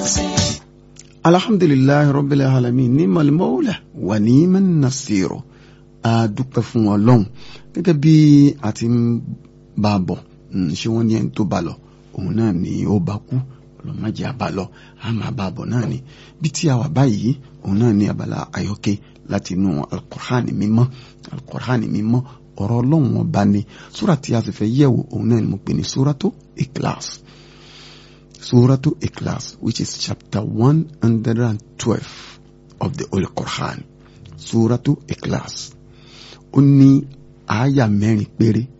alhamdulillahi rabbil alamin ni'mal mawla wa ni'man nasir. A dúpẹ́ fún Ọlọ́run gẹ́gẹ́ bí a ti ń bá bọ̀ ṣé wọ́n ní ẹni tó bá lọ òun náà ni ó bá kú ọlọ́mọdé àbá lọ a máa bá bọ̀ náà ni bí tí a wà báyìí òun náà ni abala àyọkẹ́ láti inú alukur'ani mímọ́ ọ̀rọ̀ Ọlọ́run ọba ni súra tí a sì fẹ́ yẹ̀wò òun náà ni mo pè ní Suratu Ikhlas, which is chapter 112 of the Holy Quran. Suratu Ikhlas. Ó ní àyà 4 péré